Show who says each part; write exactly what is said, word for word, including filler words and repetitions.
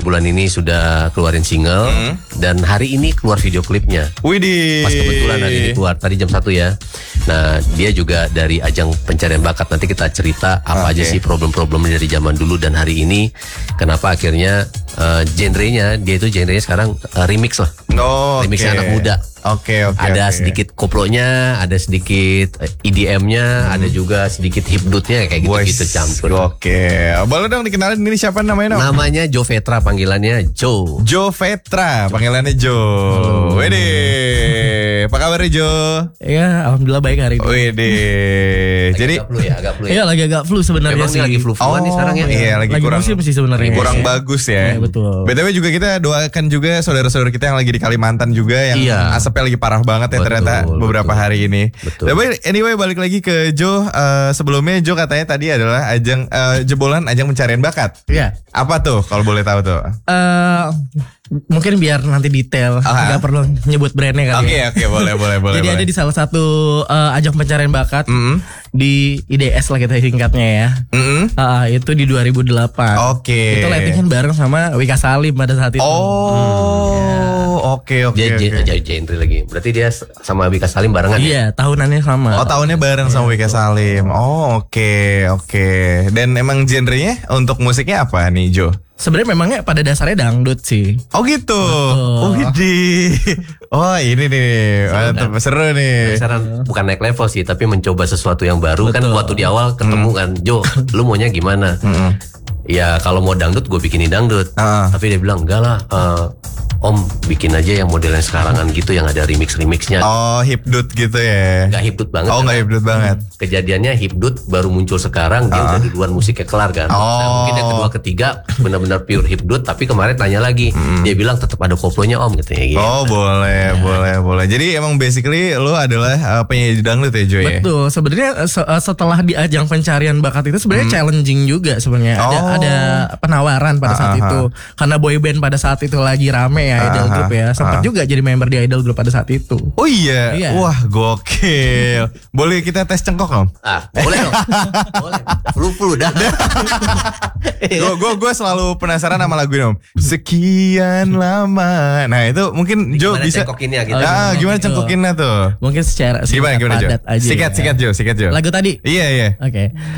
Speaker 1: bulan ini sudah keluarin single hmm. dan hari ini keluar video klipnya.
Speaker 2: Widih.
Speaker 1: Pas kebetulan hari ini keluar tadi jam satu ya. Nah, dia juga dari ajang pencarian bakat. Nanti kita cerita apa okay. aja sih problem-problemnya dari zaman dulu dan hari ini. Kenapa akhirnya uh, genrenya dia itu genrenya sekarang uh, remix lah.
Speaker 2: Oh,
Speaker 1: remixnya
Speaker 2: okay.
Speaker 1: anak muda.
Speaker 2: Oke, okay, oke. Okay,
Speaker 1: ada
Speaker 2: okay.
Speaker 1: sedikit koplonya, ada sedikit E D M-nya, hmm. ada juga sedikit hipdutnya kayak gitu-gitu campur.
Speaker 2: Oke, okay. Boleh dong dikenalin ini siapa namanya? No?
Speaker 1: Namanya Joe Vetra, panggilannya Joe.
Speaker 2: Joe Vetra, panggilannya Joe. Wede, apa kabar Joe?
Speaker 3: Ya, alhamdulillah baik hari ini.
Speaker 2: Wede, jadi
Speaker 1: agak flu ya, agak flu ya.
Speaker 3: Iya, lagi agak flu sebenarnya sih.
Speaker 1: Lagi flu-fluan
Speaker 2: oh,
Speaker 1: nih sekarang ya.
Speaker 2: Iya, lagi,
Speaker 3: lagi
Speaker 2: kurang
Speaker 3: musim sih sebenarnya.
Speaker 2: Kurang ya. Bagus ya.
Speaker 3: Iya, betul.
Speaker 2: B T W juga kita doakan juga saudara-saudara kita yang lagi di Kalimantan juga yang
Speaker 1: iya.
Speaker 2: asapnya lagi parah banget ya betul, ternyata beberapa betul. hari ini.
Speaker 1: Betul.
Speaker 2: Tapi anyway balik lagi ke Joe. Uh, sebelumnya Joe katanya tadi adalah ajang uh, jebolan ajang pencarian bakat.
Speaker 3: Iya.
Speaker 2: Apa tuh kalau boleh tahu tuh?
Speaker 3: Uh, mungkin biar nanti detail, nggak perlu nyebut brandnya kali.
Speaker 2: Oke okay,
Speaker 3: ya.
Speaker 2: oke okay, boleh boleh boleh.
Speaker 3: Jadi
Speaker 2: boleh.
Speaker 3: ada di salah satu uh, ajang pencarian bakat
Speaker 2: mm-hmm.
Speaker 3: di I D S lah kita singkatnya ya.
Speaker 2: Mm-hmm.
Speaker 3: Uh, itu di dua ribu delapan.
Speaker 2: Oke. Okay.
Speaker 3: Itu lighting bareng sama Wika Salim pada saat itu.
Speaker 2: Oh oke oke.
Speaker 1: Dia jadi genre lagi. Berarti dia sama Wika Salim barengan
Speaker 3: ya? Iya tahunannya sama.
Speaker 2: Oh tahunnya bareng sama Wika Salim. Oh oke okay, oke. Okay. Dan emang genrenya untuk musiknya apa nih Joe?
Speaker 3: Sebenarnya memangnya pada dasarnya dangdut sih.
Speaker 2: Oh gitu. Oh di. Oh ini nih. Mantap seru nih.
Speaker 1: Sekarang bukan naik level sih, tapi mencoba sesuatu yang baru. Betul. Kan waktu di awal ketemu hmm. kan, Jo, lu maunya gimana? Hmm. Ya kalau mau dangdut gue bikinin dangdut. Uh. Tapi dia bilang enggak lah. Uh, Om bikin aja yang modelnya sekarangan gitu yang ada remix-remixnya.
Speaker 2: Oh hipdut gitu ya?
Speaker 1: Gak hipdut banget.
Speaker 2: Oh kan? Gak hipdut banget.
Speaker 1: Kejadiannya hipdut baru muncul sekarang, dia uh. udah duluan musiknya kelar kan.
Speaker 2: Oh.
Speaker 1: Nah, mungkin yang kedua ketiga benar-benar pure hipdut. Tapi kemarin tanya lagi, hmm. dia bilang tetap ada koplonya Om gitu ya. Gitu.
Speaker 2: Oh boleh, ya. boleh, boleh. Jadi emang basically lu adalah uh, penyanyi dangdut ya Joy?
Speaker 3: Betul. Sebenarnya uh, setelah di ajang pencarian bakat itu sebenarnya hmm. challenging juga sebenarnya. Ada, oh. ada penawaran pada saat uh-huh. itu. Karena boyband pada saat itu lagi rame ya. Idol Group ya, sempat uh. juga jadi member di Idol Group pada saat itu.
Speaker 2: Oh iya,
Speaker 3: iya.
Speaker 2: Wah gokil. Boleh kita tes cengkok Om?
Speaker 1: Ah, boleh dong. Boleh. Flu-flu dah.
Speaker 2: Gue gue gue selalu penasaran sama lagu ini Om. Sekian lama. Nah itu mungkin Jo bisa.
Speaker 1: Cengkokinnya gitu.
Speaker 2: Ah, gimana cengkokinnya tuh?
Speaker 3: Mungkin secara
Speaker 2: gimana gimana Jo?
Speaker 3: Aja
Speaker 2: sikat
Speaker 3: ya.
Speaker 2: sikat Jo, sikat Jo.
Speaker 3: Lagu tadi.
Speaker 2: Iya iya.
Speaker 3: Oke. Okay.